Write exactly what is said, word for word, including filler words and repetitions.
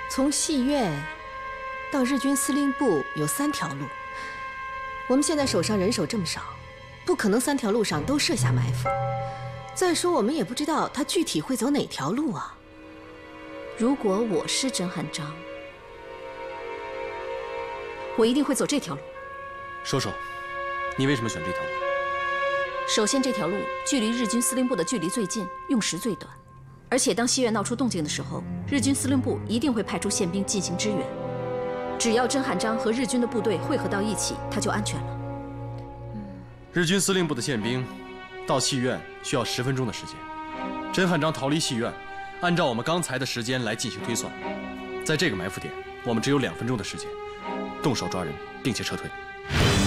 从戏院到日军司令部有三条路，我们现在手上人手这么少，不可能三条路上都设下埋伏。再说我们也不知道他具体会走哪条路啊。 如果我是甄汉章，我一定会走这条路。 说说，你为什么选这条路？ 首先，这条路距离日军司令部的距离最近，用时最短。而且，当西院闹出动静的时候，日军司令部一定会派出宪兵进行支援。只要甄汉章和日军的部队汇合到一起，他就安全了。 日军司令部的宪兵到戏院需要十分钟的时间，甄汉章逃离戏院，按照我们刚才的时间来进行推算，在这个埋伏点，我们只有两分钟的时间，动手抓人，并且撤退。